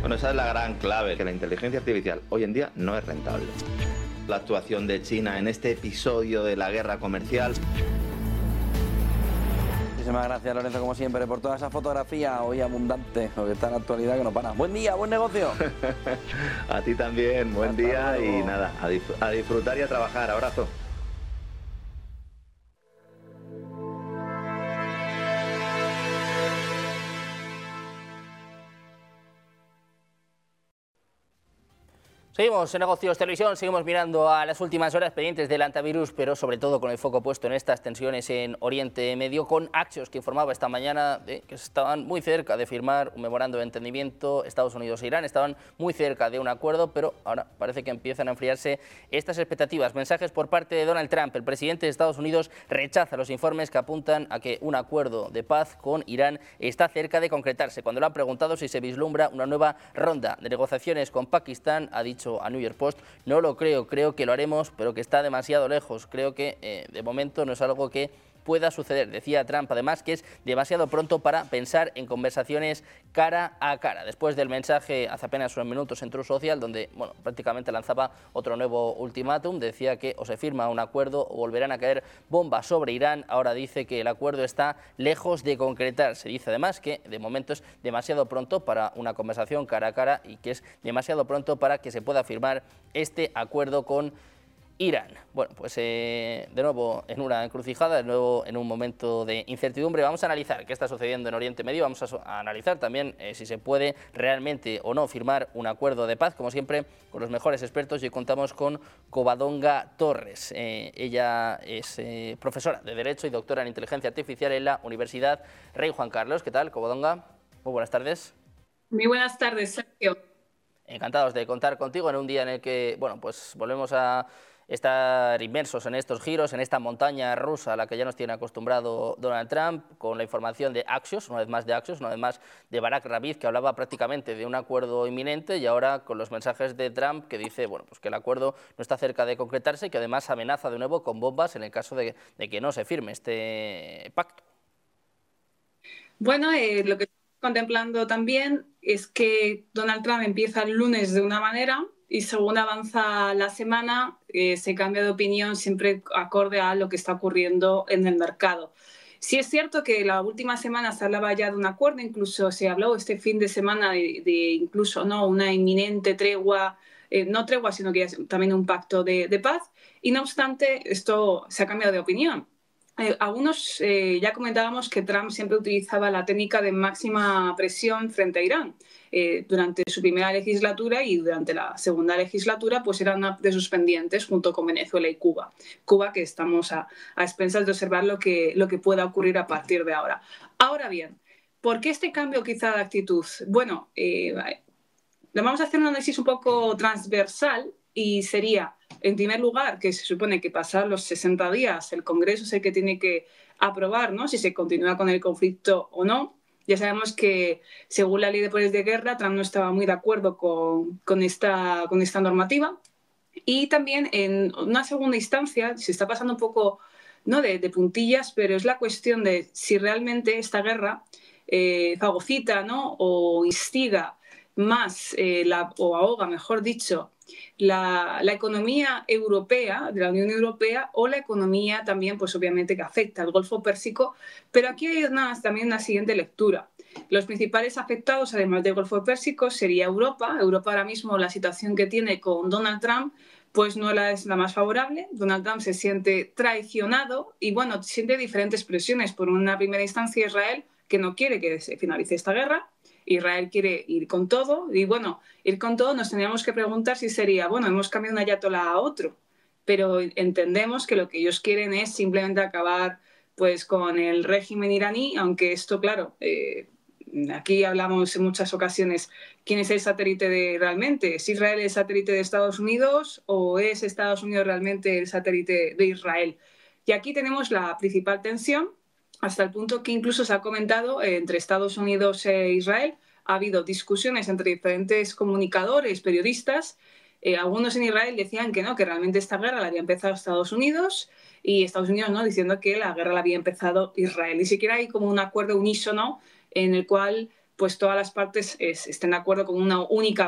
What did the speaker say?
Bueno, esa es la gran clave, que la inteligencia artificial hoy en día no es rentable. La actuación de China en este episodio de la guerra comercial. Muchísimas gracias, Lorenzo, como siempre, por toda esa fotografía hoy abundante, lo que está en la actualidad que no para. Buen día, buen negocio. A ti también, buen día y nada, a disfrutar y a trabajar. Abrazo. Seguimos en Negocios Televisión, seguimos mirando a las últimas horas pendientes del antivirus, pero sobre todo con el foco puesto en estas tensiones en Oriente Medio, con Axios, que informaba esta mañana de que estaban muy cerca de firmar un memorando de entendimiento. Estados Unidos e Irán estaban muy cerca de un acuerdo, pero ahora parece que empiezan a enfriarse estas expectativas. Mensajes por parte de Donald Trump. El presidente de Estados Unidos rechaza los informes que apuntan a que un acuerdo de paz con Irán está cerca de concretarse. Cuando le han preguntado si se vislumbra una nueva ronda de negociaciones con Pakistán, ha dicho a New York Post: no lo creo, creo que lo haremos, pero que está demasiado lejos. Creo que de momento no es algo que pueda suceder. Decía Trump además que es demasiado pronto para pensar en conversaciones cara a cara. Después del mensaje hace apenas unos minutos en Truth Social, donde prácticamente lanzaba otro nuevo ultimátum, decía que o se firma un acuerdo o volverán a caer bombas sobre Irán. Ahora dice que el acuerdo está lejos de concretarse. Dice además que de momento es demasiado pronto para una conversación cara a cara y que es demasiado pronto para que se pueda firmar este acuerdo con Irán. Bueno, pues de nuevo en una encrucijada, de nuevo en un momento de incertidumbre. Vamos a analizar qué está sucediendo en Oriente Medio, vamos a analizar también si se puede realmente o no firmar un acuerdo de paz, como siempre, con los mejores expertos. Y contamos con Covadonga Torres. Ella es profesora de Derecho y doctora en Inteligencia Artificial en la Universidad Rey Juan Carlos. ¿Qué tal, Covadonga? Muy buenas tardes. Muy buenas tardes, Sergio. Encantados de contar contigo en un día en el que, bueno, pues volvemos a estar inmersos en estos giros, en esta montaña rusa a la que ya nos tiene acostumbrado Donald Trump, con la información de Axios, una vez más de Axios, una vez más de Barak Ravid, que hablaba prácticamente de un acuerdo inminente, y ahora con los mensajes de Trump que dice, bueno, pues que el acuerdo no está cerca de concretarse y que además amenaza de nuevo con bombas en el caso de que no se firme este pacto. Bueno, lo que estoy contemplando también es que Donald Trump empieza el lunes de una manera y según avanza la semana se cambia de opinión siempre acorde a lo que está ocurriendo en el mercado. Sí es cierto que la última semana se hablaba ya de un acuerdo, incluso se habló este fin de semana de incluso no una inminente tregua, no tregua, sino que también un pacto de paz, y no obstante esto se ha cambiado de opinión. Algunos ya comentábamos que Trump siempre utilizaba la técnica de máxima presión frente a Irán. Durante su primera legislatura y durante la segunda legislatura pues era una de sus pendientes junto con Venezuela y Cuba. Cuba, que estamos a expensas de observar lo que pueda ocurrir a partir de ahora. Ahora bien, ¿por qué este cambio quizá de actitud? Bueno, vamos a hacer un análisis un poco transversal y sería, en primer lugar, que se supone que pasados los 60 días el Congreso es el que tiene que aprobar, ¿no?, si se continúa con el conflicto o no. Ya sabemos que, según la ley de poderes de guerra, Trump no estaba muy de acuerdo con esta normativa. Y también, en una segunda instancia, se está pasando un poco, ¿no?, de puntillas, pero es la cuestión de si realmente esta guerra fagocita, ¿no?, o instiga más, o ahoga, mejor dicho, la economía europea, de la Unión Europea, o la economía también, pues obviamente, que afecta al Golfo Pérsico. Pero aquí hay también una siguiente lectura. Los principales afectados, además del Golfo Pérsico, sería Europa. Europa ahora mismo, la situación que tiene con Donald Trump, pues no es la más favorable. Donald Trump se siente traicionado y, bueno, siente diferentes presiones. Por una primera instancia, Israel, que no quiere que se finalice esta guerra. Israel quiere ir con todo y, bueno, ir con todo nos tendríamos que preguntar si sería, bueno, hemos cambiado un ayatolá a otro, pero entendemos que lo que ellos quieren es simplemente acabar pues con el régimen iraní, aunque esto, claro, aquí hablamos en muchas ocasiones quién es el satélite realmente. ¿Es Israel el satélite de Estados Unidos o es Estados Unidos realmente el satélite de Israel? Y aquí tenemos la principal tensión, hasta el punto que incluso se ha comentado entre Estados Unidos e Israel. Ha habido discusiones entre diferentes comunicadores, periodistas. Algunos en Israel decían que no, que realmente esta guerra la había empezado Estados Unidos, y Estados Unidos no, diciendo que la guerra la había empezado Israel. Ni siquiera hay como un acuerdo unísono en el cual pues todas las partes estén de acuerdo con una única